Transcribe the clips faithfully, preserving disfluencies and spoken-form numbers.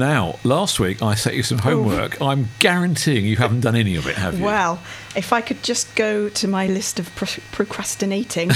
Now, last week I set you some homework. I'm guaranteeing you haven't done any of it, have you? Well, if I could just go to my list of pro- procrastinating,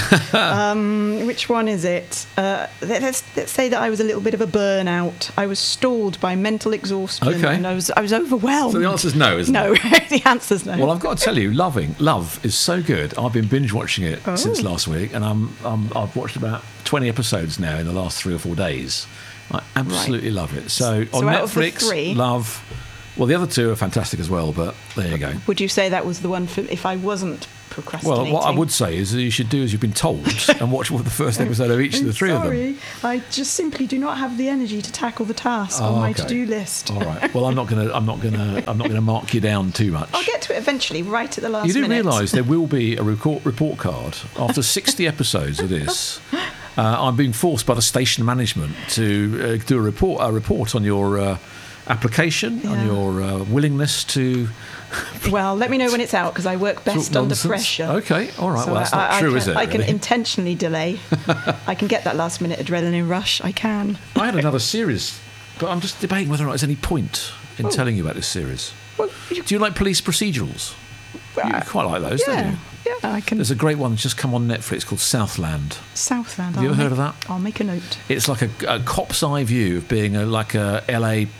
um, which one is it? Uh, let's, let's say that I was a little bit of a burnout. I was stalled by mental exhaustion, Okay. and I was I was overwhelmed. So the answer's no, isn't no, it? No, the answer's no. Well, I've got to tell you, loving Love is so good. I've been binge watching it Oh. since last week, and I'm, I'm I've watched about twenty episodes now in the last three or four days. I absolutely Right. love it. So, So on out of the Netflix, three- Love. Well, the other two are fantastic as well, but there you go. Would you say that was the one for if I wasn't procrastinating? Well, what I would say is that you should do as you've been told and watch the first episode of each of the I'm three sorry. of them. I just simply do not have the energy to tackle the task Oh, on my okay. to-do list. All right. Well, I'm not going to. I'm not going to. I'm not going to mark you down too much. I'll get to it eventually, right at the last You do minute. realise there will be a report, report card after sixty episodes of this. Uh, I'm being forced by the station management to uh, do a report, a report on your uh, application, Yeah. on your uh, willingness to. Well, let me know when it's out, because I work best talk under nonsense. pressure. Okay, all right. So well, that's I, not I true, can, is it? I can really? intentionally delay. I can get that last minute adrenaline rush. I can. I had another series, but I'm just debating whether or not there's any point in Oh. telling you about this series. Well, you, Do you like police procedurals? You quite like those, don't yeah, you? yeah, I can. There's a great one that's just come on Netflix called Southland. Southland. Have you I'll ever heard make- of that? I'll make a note. It's like a, a cop's eye view of being a, like a L A, you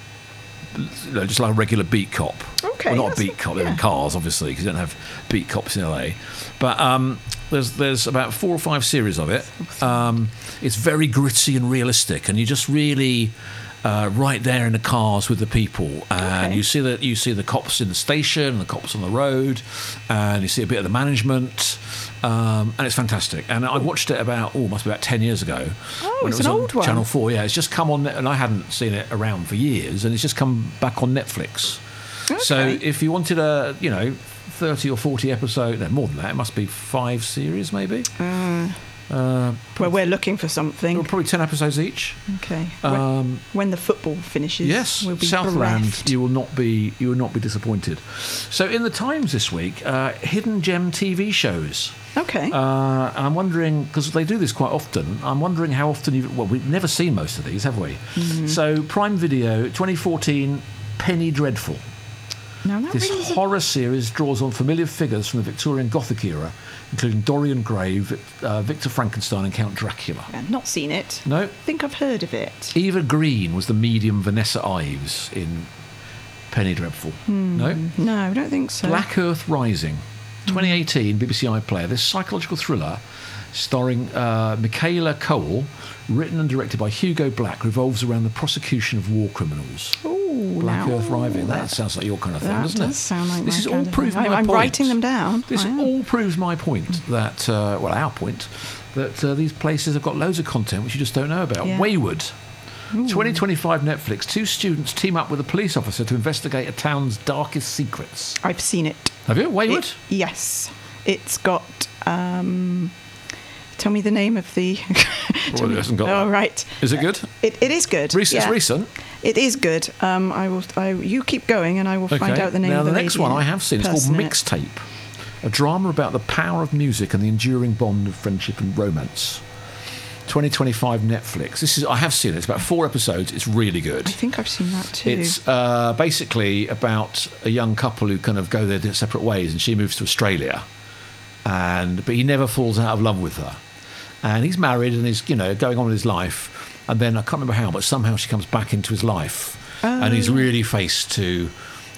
know, just like a regular beat cop. Okay, Well, not a that's- beat cop. They're in yeah. cars, obviously, because you don't have beat cops in L A. But um, there's there's about four or five series of it. Um, it's very gritty and realistic, and you just really. Uh, right there in the cars with the people, and Okay. you see that you see the cops in the station, and the cops on the road, and you see a bit of the management, um, and it's fantastic. And I watched it about oh, must be about ten years ago. Oh, when it's it was an on old one. Channel Four. Yeah, it's just come on, and I hadn't seen it around for years, and it's just come back on Netflix. So Okay. if you wanted a, you know, thirty or forty episode, no, more than that, it must be five series maybe. Uh, Uh, well, we're looking for something. probably ten episodes each. Okay. When, Um, when the football finishes, Yes, we'll be Southland. bereft. You will not be. You will not be disappointed. So, in the Times this week, uh, hidden gem T V shows. Okay. Uh, and I'm wondering because they do this quite often. I'm wondering how often you've. Well, we've never seen most of these, have we? Mm-hmm. So, Prime Video, twenty fourteen, Penny Dreadful. now that This rings a- horror series draws on familiar figures from the Victorian Gothic era, including Dorian Gray, Vic- uh, Victor Frankenstein, and Count Dracula. I've not seen it. No. I think I've heard of it. Eva Green was the medium Vanessa Ives in Penny Dreadful. Hmm. No? No, I don't think so. Black Earth Rising, twenty eighteen, B B C iPlayer. This psychological thriller starring uh, Michaela Cole, written and directed by Hugo Black, revolves around the prosecution of war criminals. Ooh, Black now, Earth Rising. That sounds like your kind of thing, that doesn't does it? sound like this my is all kind of proves thing. my I- I'm point. writing them down. This I am. all proves my point that, uh, well, our point, that uh, these places have got loads of content which you just don't know about. Yeah. Wayward. twenty twenty-five Netflix. Two students team up with a police officer to investigate a town's darkest secrets. I've seen it. Have you? Wayward? It- yes. It's got. Um, tell me the name of the. Well, tell it me- hasn't got Oh, that. right. Is it good? It, it is good. Recent, yeah. It's recent. It is good. Um, I will. I, you keep going, and I will find out the name now, of the the next lady one in I it, have seen is called person in it. Mixtape, a drama about the power of music and the enduring bond of friendship and romance. twenty twenty-five Netflix. This is I have seen it. It's about four episodes. It's really good. I think I've seen that too. It's uh, basically about a young couple who kind of go their separate ways, and she moves to Australia, and but he never falls out of love with her, and he's married and he's you know going on with his life, and then I can't remember how, but somehow she comes back into his life, and he's really faced to.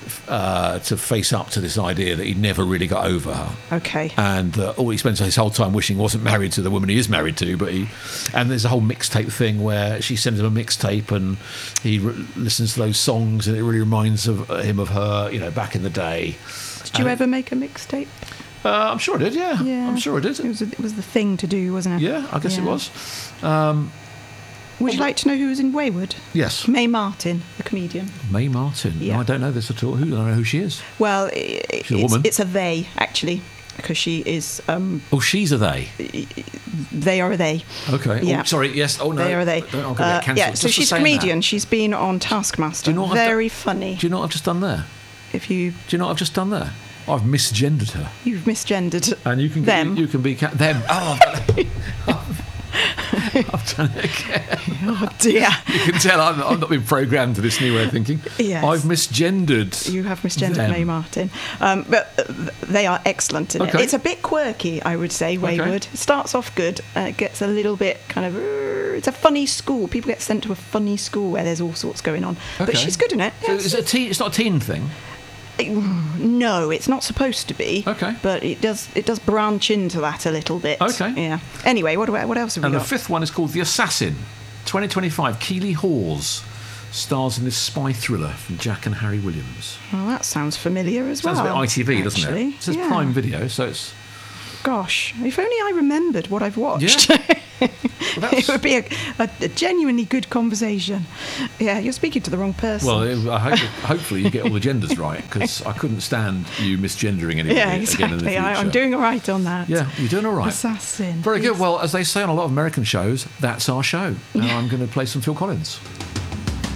Uh, to face up to this idea that he never really got over her, Okay. and uh, all he spends his whole time wishing he wasn't married to the woman he is married to. But he, and there's a whole mixtape thing where she sends him a mixtape, and he re- listens to those songs, and it really reminds of him of her, you know, back in the day. Did you and- ever make a mixtape? Uh, I'm sure I did. Yeah, Yeah. I'm sure I did. It was. A, it was the thing to do, wasn't it? Yeah, I guess it Yeah. was. Um, Would you like to know who was in Wayward? yes, Mae Martin, the comedian. Mae Martin. No, Yeah. I don't know this at all. Who I don't know who she is. Well, i i- She's a it's, woman. it's a they actually, because she is. Um, Oh, she's a they. they are a they. Okay. Yeah. Oh, sorry. Yes. Oh no. They are a they. Don't- I'm gonna Uh, get cancelled yeah. just So for she's a saying that. comedian. She's been on Taskmaster. Do you know what I've Very funny. Do you know what I've just done there? If you Do you know what I've just done there? I've misgendered her. you've misgendered And you can them. You can be ca- them. Oh, I've done it again. Oh dear. You can tell I'm, I'm not been programmed to this new way of thinking. Yes. I've misgendered. You have misgendered them. Mae Martin. Um, but uh, they are excellent in Okay. it. It's a bit quirky, I would say, Wayward. Okay. It starts off good. Uh, it gets a little bit kind of... Uh, it's a funny school. People get sent to a funny school where there's all sorts going on. Okay. But she's good in it. So Yes. is it a teen, it's not a teen thing? No, it's not supposed to be. Okay. But it does it does branch into that a little bit. Okay. Yeah. Anyway, what, do I- what else have And we the got? fifth one is called The Assassin. twenty twenty-five, Keeley Hawes stars in this spy thriller from Jack and Harry Williams. Well, that sounds familiar as Sounds well. a bit I T V, doesn't actually. it? It says Yeah. Prime Video, so it's... Gosh, if only I remembered what I've watched. Yeah. Well, It that's- would be a, a, a genuinely good conversation. Yeah, you're speaking to the wrong person. Well, it- I hope, hopefully you get all the genders right, because I couldn't stand you misgendering anybody yeah, again in the exactly. future. I, I'm doing all right on that. Yeah, you're doing all right. Assassin. Very good. Yes. Well, as they say on a lot of American shows, that's our show. Now I'm going to play some Phil Collins.